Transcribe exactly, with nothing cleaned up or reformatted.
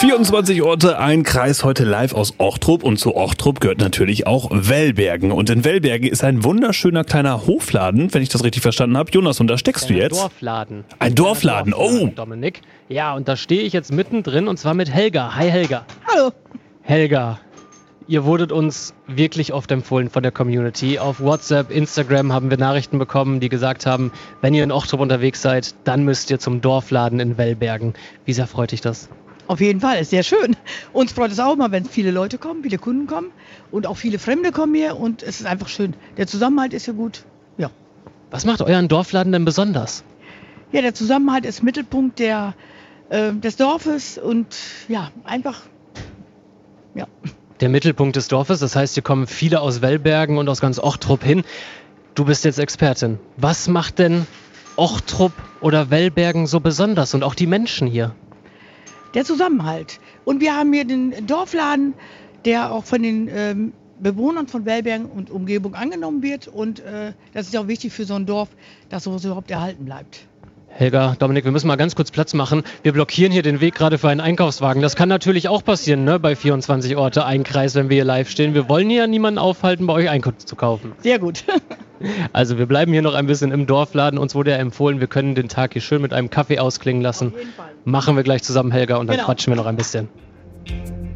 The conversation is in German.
vierundzwanzig Orte, ein Kreis, heute live aus Ochtrup. Und zu Ochtrup gehört natürlich auch Wellbergen. Und in Wellbergen ist ein wunderschöner kleiner Hofladen, wenn ich das richtig verstanden habe. Jonas, und da steckst du jetzt? Ein Dorfladen. Ein Dorfladen, oh! Dominik. Ja, und da stehe ich jetzt mittendrin und zwar mit Helga. Hi Helga. Hallo. Helga, ihr wurdet uns wirklich oft empfohlen von der Community. Auf WhatsApp, Instagram haben wir Nachrichten bekommen, die gesagt haben, wenn ihr in Ochtrup unterwegs seid, dann müsst ihr zum Dorfladen in Wellbergen. Wie sehr freut dich das? Auf jeden Fall, ist sehr schön. Uns freut es auch immer, wenn viele Leute kommen, viele Kunden kommen und auch viele Fremde kommen hier und es ist einfach schön. Der Zusammenhalt ist ja gut. Ja. Was macht euren Dorfladen denn besonders? Ja, der Zusammenhalt ist Mittelpunkt der, äh, des Dorfes und ja, einfach, ja. Der Mittelpunkt des Dorfes, das heißt, hier kommen viele aus Wellbergen und aus ganz Ochtrup hin. Du bist jetzt Expertin. Was macht denn Ochtrup oder Wellbergen so besonders und auch die Menschen hier? Der Zusammenhalt. Und wir haben hier den Dorfladen, der auch von den ähm, Bewohnern von Wellbergen und Umgebung angenommen wird. Und äh, das ist auch wichtig für so ein Dorf, dass sowas überhaupt erhalten bleibt. Helga, Dominik, wir müssen mal ganz kurz Platz machen. Wir blockieren hier den Weg gerade für einen Einkaufswagen. Das kann natürlich auch passieren, ne? Bei vierundzwanzig Orte, ein Kreis, wenn wir hier live stehen. Wir wollen hier niemanden aufhalten, bei euch Einkauf zu kaufen. Sehr gut. Also wir bleiben hier noch ein bisschen im Dorfladen. Uns wurde ja empfohlen, wir können den Tag hier schön mit einem Kaffee ausklingen lassen. Auf jeden Fall. Machen wir gleich zusammen, Helga, und dann Genau. quatschen wir noch ein bisschen.